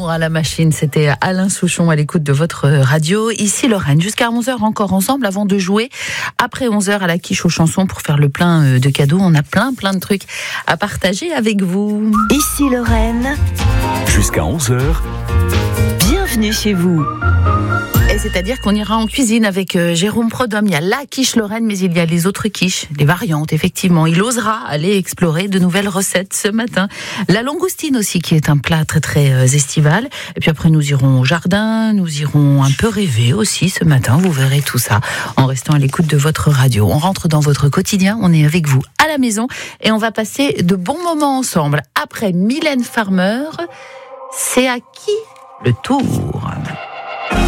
à la machine, c'était Alain Souchon à l'écoute de votre radio. Ici Lorraine, jusqu'à 11h encore ensemble avant de jouer. Après 11h à la quiche aux chansons pour faire le plein de cadeaux. On a plein de trucs à partager avec vous. Ici Lorraine. Jusqu'à 11h. Bienvenue chez vous. Et c'est-à-dire qu'on ira en cuisine avec Jérôme Prodhomme. Il y a la quiche Lorraine, mais il y a les autres quiches, les variantes, effectivement. Il osera aller explorer de nouvelles recettes ce matin. La langoustine aussi, qui est un plat très estival. Et puis après, nous irons au jardin, nous irons un peu rêver aussi ce matin. Vous verrez tout ça en restant à l'écoute de votre radio. On rentre dans votre quotidien, on est avec vous à la maison et on va passer de bons moments ensemble. Après Mylène Farmer, c'est à qui le tour ?